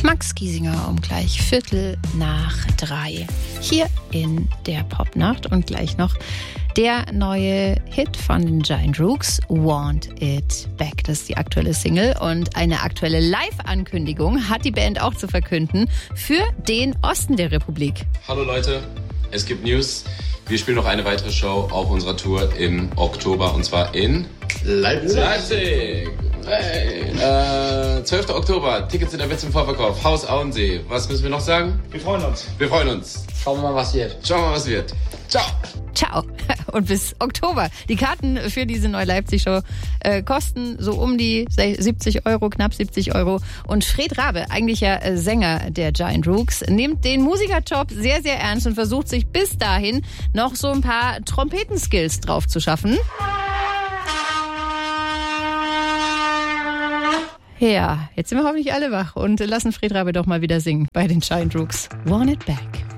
Max Giesinger um gleich 2:15 hier in der Popnacht und gleich noch der neue Hit von den Giant Rooks, Want It Back. Das ist die aktuelle Single und eine aktuelle Live-Ankündigung hat die Band auch zu verkünden für den Osten der Republik. Hallo Leute, es gibt News. Wir spielen noch eine weitere Show auf unserer Tour im Oktober und zwar in Leipzig. Hey. 12. Oktober, Tickets in der Witz im Vorverkauf, Haus Auensee. Was müssen wir noch sagen? Wir freuen uns. Wir freuen uns. Schauen wir mal, was wird. Ciao. Ciao. Und bis Oktober. Die Karten für diese neue Leipzig-Show kosten so um die 70 Euro, knapp 70 Euro. Und Fred Rabe, eigentlich ja Sänger der Giant Rooks, nimmt den Musikerjob sehr, sehr ernst und versucht sich bis dahin noch so ein paar Trompetenskills drauf zu schaffen. Ja, jetzt sind wir hoffentlich alle wach und lassen Fred Rabe doch mal wieder singen bei den Giant Rooks. Want It Back.